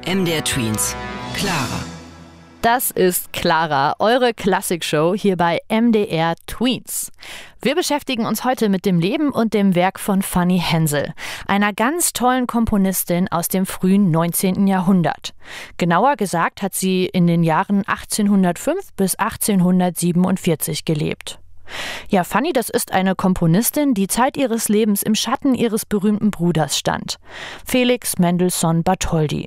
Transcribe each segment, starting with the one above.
MDR Tweens. Clara. Das ist Clara, eure Klassikshow hier bei MDR Tweens. Wir beschäftigen uns heute mit dem Leben und dem Werk von Fanny Hensel, einer ganz tollen Komponistin aus dem frühen 19. Jahrhundert. Genauer gesagt hat sie in den Jahren 1805 bis 1847 gelebt. Ja, Fanny, das ist eine Komponistin, die Zeit ihres Lebens im Schatten ihres berühmten Bruders stand, Felix Mendelssohn Bartholdy.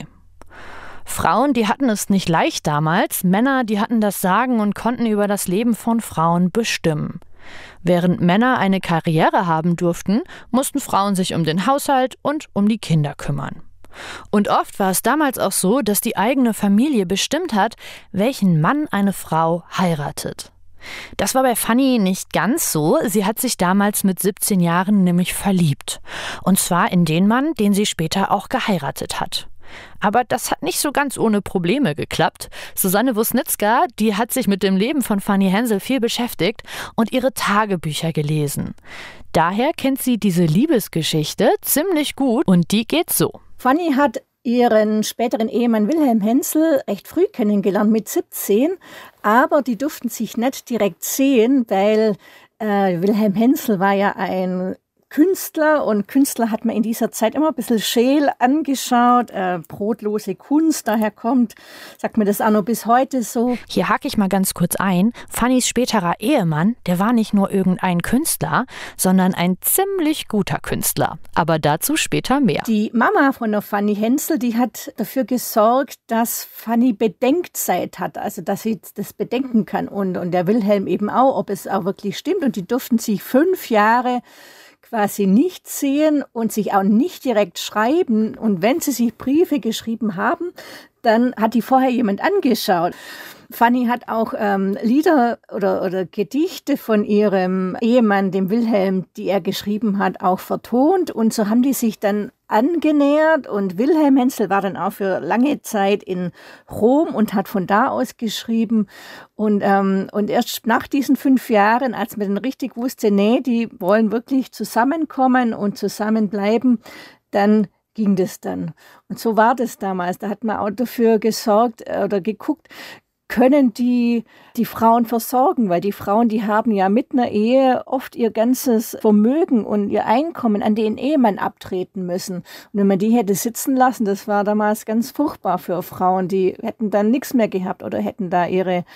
Frauen, die hatten es nicht leicht damals. Männer, die hatten das Sagen und konnten über das Leben von Frauen bestimmen. Während Männer eine Karriere haben durften, mussten Frauen sich um den Haushalt und um die Kinder kümmern. Und oft war es damals auch so, dass die eigene Familie bestimmt hat, welchen Mann eine Frau heiratet. Das war bei Fanny nicht ganz so. Sie hat sich damals mit 17 Jahren nämlich verliebt. Und zwar in den Mann, den sie später auch geheiratet hat. Aber das hat nicht so ganz ohne Probleme geklappt. Susanne Wusnitzka, die hat sich mit dem Leben von Fanny Hensel viel beschäftigt und ihre Tagebücher gelesen. Daher kennt sie diese Liebesgeschichte ziemlich gut und die geht so. Fanny hat ihren späteren Ehemann Wilhelm Hensel recht früh kennengelernt, mit 17. Aber die durften sich nicht direkt sehen, weil Wilhelm Hensel war ja ein Künstler und Künstler hat man in dieser Zeit immer ein bisschen scheel angeschaut, brotlose Kunst, daher sagt man das auch noch bis heute so. Hier hake ich mal ganz kurz ein. Fannys späterer Ehemann, der war nicht nur irgendein Künstler, sondern ein ziemlich guter Künstler. Aber dazu später mehr. Die Mama von der Fanny Hensel, die hat dafür gesorgt, dass Fanny Bedenkzeit hat, also dass sie das bedenken kann und der Wilhelm eben auch, ob es auch wirklich stimmt. Und die durften sich 5 Jahre quasi nicht sehen und sich auch nicht direkt schreiben. Und wenn sie sich Briefe geschrieben haben, dann hat die vorher jemand angeschaut. Fanny hat auch Lieder oder Gedichte von ihrem Ehemann, dem Wilhelm, die er geschrieben hat, auch vertont. Und so haben die sich dann angenähert. Und Wilhelm Hensel war dann auch für lange Zeit in Rom und hat von da aus geschrieben. Und erst nach diesen 5 Jahren, als man dann richtig wusste, nee, die wollen wirklich zusammenkommen und zusammenbleiben, dann ging das dann. Und so war das damals. Da hat man auch dafür gesorgt oder geguckt, können die Frauen versorgen, weil die Frauen, die haben ja mit einer Ehe oft ihr ganzes Vermögen und ihr Einkommen an den Ehemann abtreten müssen. Und wenn man die hätte sitzen lassen, das war damals ganz furchtbar für Frauen, die hätten dann nichts mehr gehabt oder hätten da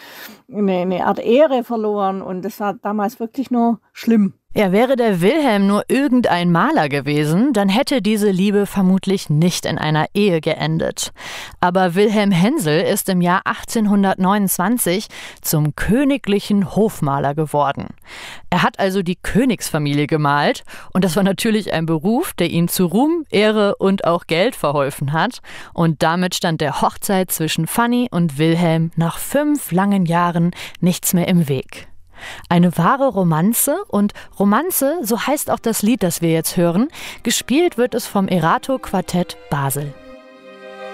eine Art Ehre verloren und das war damals wirklich nur schlimm. Ja, wäre der Wilhelm nur irgendein Maler gewesen, dann hätte diese Liebe vermutlich nicht in einer Ehe geendet. Aber Wilhelm Hensel ist im Jahr 1829 zum königlichen Hofmaler geworden. Er hat also die Königsfamilie gemalt und das war natürlich ein Beruf, der ihm zu Ruhm, Ehre und auch Geld verholfen hat. Und damit stand der Hochzeit zwischen Fanny und Wilhelm nach 5 langen Jahren nichts mehr im Weg. Eine wahre Romanze und Romanze, so heißt auch das Lied, das wir jetzt hören. Gespielt wird es vom Erato Quartett Basel.